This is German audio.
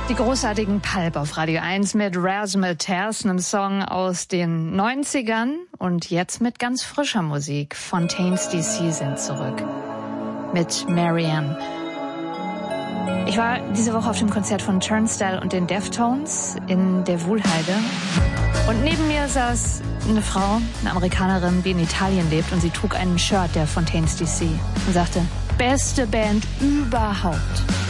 Die großartigen Pulp auf Radio 1 mit Razzmatazz, einem Song aus den 90ern. Und jetzt mit ganz frischer Musik. Fontaines DC sind zurück. Mit Marianne. Ich war diese Woche auf dem Konzert von Turnstile und den Deftones in der Wuhlheide. Und neben mir saß eine Frau, eine Amerikanerin, die in Italien lebt. Und sie trug ein Shirt der Fontaines DC und sagte, beste Band überhaupt.